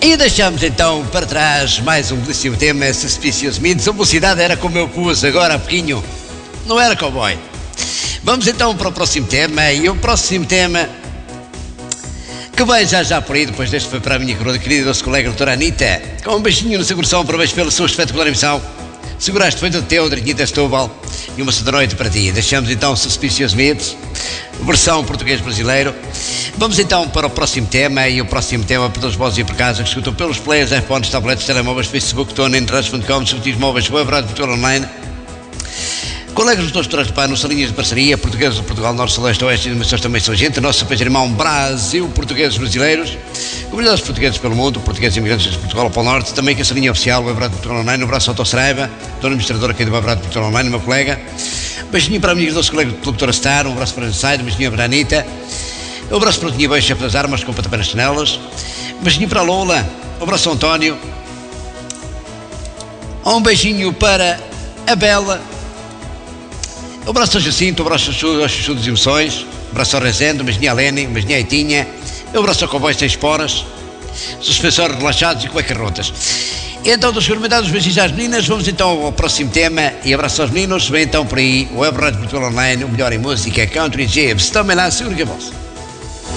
E deixamos então para trás mais um belíssimo tema, Suspicious Minds. A velocidade era como eu pus agora há pouquinho, não era cowboy. Vamos então para o próximo tema, e o próximo tema que vai já por aí, depois deste foi para a minha querida doce colega doutora Anitta, com um beijinho no seu coração, parabéns pela sua espetacular emissão. Seguraste foi do teu, Drinhita Setúbal, e uma boa noite para ti. Deixamos então Suspicious Minds, versão português brasileiro. Vamos então para o próximo tema, e o próximo tema para todos os vossos e por casa que escutam pelos players, iPhones, tabletes, telemóveis, Facebook, TuneIn, Rush.com, dispositivos móveis, web, rádio, virtual online. Colegas dos dois Transpar, nossas linhas de parceria, portugueses de Portugal, Norte, Celeste, Oeste e dimensões também são gente, nosso país irmão Brasil, portugueses brasileiros, comunidades portugueses pelo mundo, portugueses imigrantes de Portugal para o Norte, também que essa linha oficial, Web Rádio Portugal Online, um abraço ao Saraiva, estou administrador aqui do Web Rádio Portugal Online, meu colega, um beijinho para amigos dos colegas do Doutora Star, um abraço para a Inside, um beijinho para a Anitta, um abraço para o Tinha Beijo, chefe das armas, com pontapé nas janelas, um beijinho para a Lola, um abraço ao António, um beijinho para a Bela, um abraço ao Jacinto, um abraço ao Chuchu das Emoções, um abraço ao Rezende, um beijinho à Lene, um beijinho à Itinha, um abraço ao Cowboy sem esporas, suspensórios relaxados e cueca-rotas. Então, dos experimentados, beijinhos às meninas, vamos então ao próximo tema, e abraço aos meninos, vem então por aí, o Web Rádio Portugal Online, o melhor em música, Country Jams, também lá, segura que a voz.